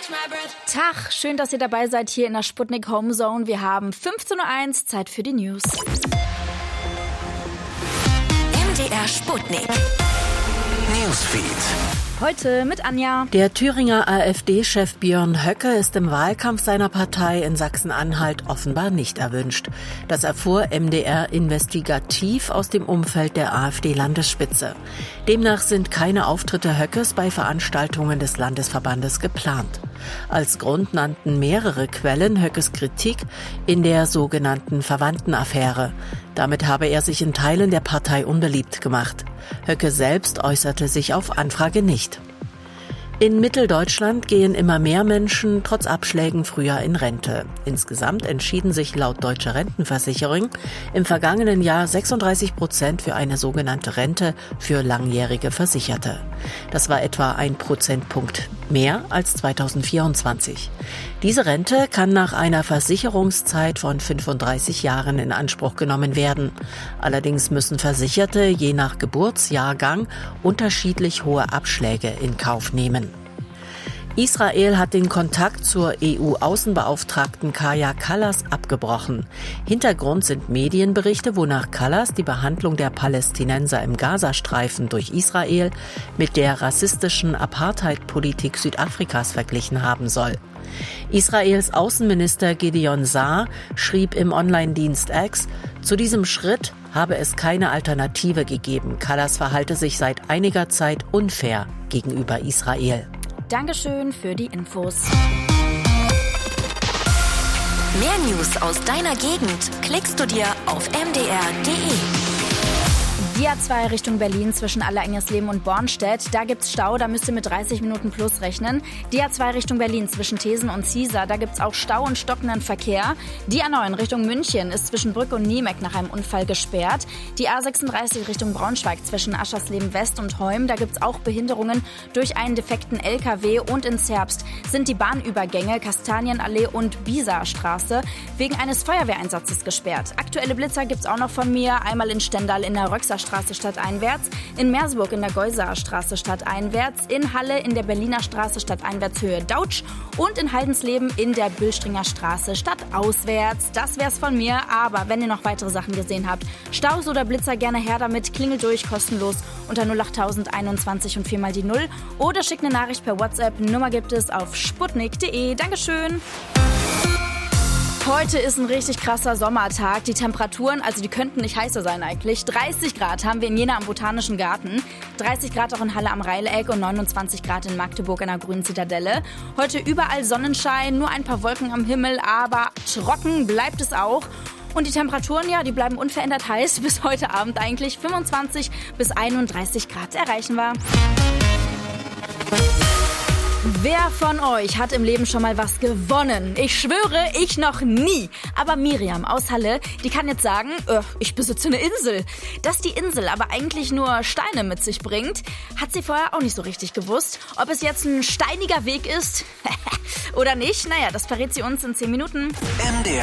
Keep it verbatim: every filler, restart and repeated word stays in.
Tag, schön, dass ihr dabei seid hier in der Sputnik Homezone. Wir haben fünfzehn Uhr eins, Zeit für die News. M D R Sputnik Newsfeed. Heute mit Anja. Der Thüringer AfD-Chef Björn Höcke ist im Wahlkampf seiner Partei in Sachsen-Anhalt offenbar nicht erwünscht. Das erfuhr M D R investigativ aus dem Umfeld der AfD-Landesspitze. Demnach sind keine Auftritte Höckes bei Veranstaltungen des Landesverbandes geplant. Als Grund nannten mehrere Quellen Höckes Kritik in der sogenannten Verwandtenaffäre. Damit habe er sich in Teilen der Partei unbeliebt gemacht. Höcke selbst äußerte sich auf Anfrage nicht. In Mitteldeutschland gehen immer mehr Menschen trotz Abschlägen früher in Rente. Insgesamt entschieden sich laut Deutscher Rentenversicherung im vergangenen Jahr sechsunddreißig Prozent für eine sogenannte Rente für langjährige Versicherte. Das war etwa ein Prozentpunkt mehr als zweitausendvierundzwanzig. Diese Rente kann nach einer Versicherungszeit von fünfunddreißig Jahren in Anspruch genommen werden. Allerdings müssen Versicherte je nach Geburtsjahrgang unterschiedlich hohe Abschläge in Kauf nehmen. Israel hat den Kontakt zur E U-Außenbeauftragten Kaja Kallas abgebrochen. Hintergrund sind Medienberichte, wonach Kallas die Behandlung der Palästinenser im Gazastreifen durch Israel mit der rassistischen Apartheid-Politik Südafrikas verglichen haben soll. Israels Außenminister Gideon Saar schrieb im Online-Dienst X, zu diesem Schritt habe es keine Alternative gegeben. Kallas verhalte sich seit einiger Zeit unfair gegenüber Israel. Dankeschön für die Infos. Mehr News aus deiner Gegend klickst du dir auf m d r punkt d e. Die A zwei Richtung Berlin zwischen Allerengersleben und Bornstedt. Da gibt's Stau, da müsst ihr mit dreißig Minuten plus rechnen. Die A zwei Richtung Berlin zwischen Thesen und Ziesar, da gibt's auch Stau und stockenden Verkehr. Die A neun Richtung München ist zwischen Brück und Niemeck nach einem Unfall gesperrt. Die A sechsunddreißig Richtung Braunschweig zwischen Aschersleben West und Heum, da gibt's auch Behinderungen durch einen defekten L K W. Und in Zerbst sind die Bahnübergänge Kastanienallee und Biesarstraße wegen eines Feuerwehreinsatzes gesperrt. Aktuelle Blitzer gibt's auch noch von mir, einmal in Stendal in der Röxerstraße stadteinwärts, in Merseburg in der Geusaer Straße stadteinwärts, in Halle in der Berliner Straße stadteinwärts Höhe Dautsch und in Haldensleben in der Bülstringer Straße stadtauswärts. Das wär's von mir, aber wenn ihr noch weitere Sachen gesehen habt, Staus oder Blitzer, gerne her damit, klingelt durch, kostenlos unter null acht einundzwanzig und viermal die null oder schickt eine Nachricht per WhatsApp. Nummer gibt es auf sputnik punkt d e. Dankeschön! Heute ist ein richtig krasser Sommertag. Die Temperaturen, also die könnten nicht heißer sein eigentlich. dreißig Grad haben wir in Jena am Botanischen Garten, dreißig Grad auch in Halle am Reileck und neunundzwanzig Grad in Magdeburg in der Grünen Zitadelle. Heute überall Sonnenschein, nur ein paar Wolken am Himmel, aber trocken bleibt es auch. Und die Temperaturen, ja, die bleiben unverändert heiß bis heute Abend eigentlich. fünfundzwanzig bis einunddreißig Grad erreichen wir. Wer von euch hat im Leben schon mal was gewonnen? Ich schwöre, ich noch nie. Aber Miriam aus Halle, die kann jetzt sagen, äh, ich besitze eine Insel. Dass die Insel aber eigentlich nur Steine mit sich bringt, hat sie vorher auch nicht so richtig gewusst. Ob es jetzt ein steiniger Weg ist oder nicht, naja, das verrät sie uns in zehn Minuten. M D